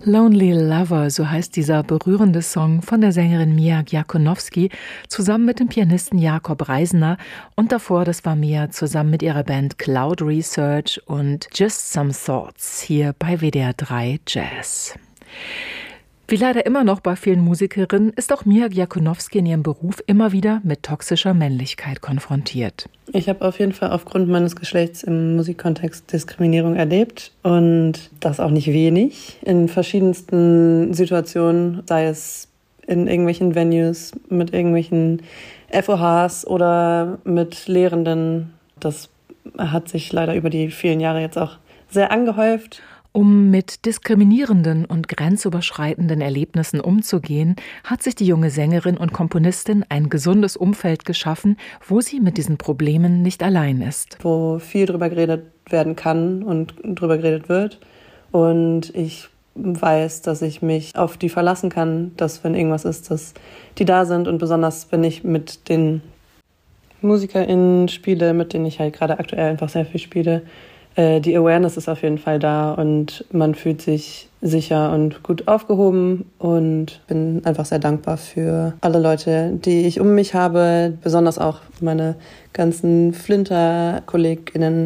Lonely Lover, so heißt dieser berührende Song von der Sängerin Mia Djakonowski zusammen mit dem Pianisten Jakob Reisener. Und davor, das war Mia zusammen mit ihrer Band Cloud Research und Just Some Thoughts hier bei WDR 3 Jazz. Wie leider immer noch bei vielen Musikerinnen ist auch Mia Djakonowski in ihrem Beruf immer wieder mit toxischer Männlichkeit konfrontiert. Ich habe auf jeden Fall aufgrund meines Geschlechts im Musikkontext Diskriminierung erlebt und das auch nicht wenig. In verschiedensten Situationen, sei es in irgendwelchen Venues, mit irgendwelchen FOHs oder mit Lehrenden. Das hat sich leider über die vielen Jahre jetzt auch sehr angehäuft. Um mit diskriminierenden und grenzüberschreitenden Erlebnissen umzugehen, hat sich die junge Sängerin und Komponistin ein gesundes Umfeld geschaffen, wo sie mit diesen Problemen nicht allein ist. Wo viel drüber geredet werden kann und drüber geredet wird. Und ich weiß, dass ich mich auf die verlassen kann, dass wenn irgendwas ist, dass die da sind. Und besonders, wenn ich mit den MusikerInnen spiele, mit denen ich halt gerade aktuell einfach sehr viel spiele, die Awareness ist auf jeden Fall da und man fühlt sich sicher und gut aufgehoben und bin einfach sehr dankbar für alle Leute, die ich um mich habe, besonders auch meine ganzen Flinter-KollegInnen,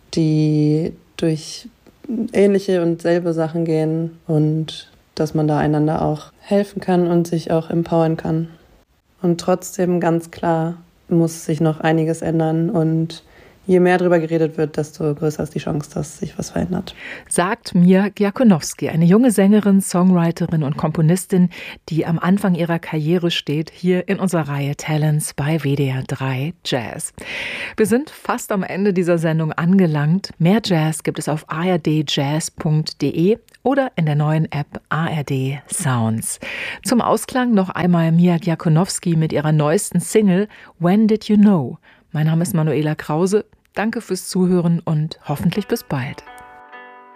die durch ähnliche und selbe Sachen gehen und dass man da einander auch helfen kann und sich auch empowern kann. Und trotzdem ganz klar muss sich noch einiges ändern und je mehr darüber geredet wird, desto größer ist die Chance, dass sich was verändert. Sagt Mia Djakonowski, eine junge Sängerin, Songwriterin und Komponistin, die am Anfang ihrer Karriere steht, hier in unserer Reihe Talents bei WDR 3 Jazz. Wir sind fast am Ende dieser Sendung angelangt. Mehr Jazz gibt es auf ardjazz.de oder in der neuen App ARD Sounds. Zum Ausklang noch einmal Mia Djakonowski mit ihrer neuesten Single When Did You Know? Mein Name ist Manuela Krause. Danke fürs Zuhören und hoffentlich bis bald.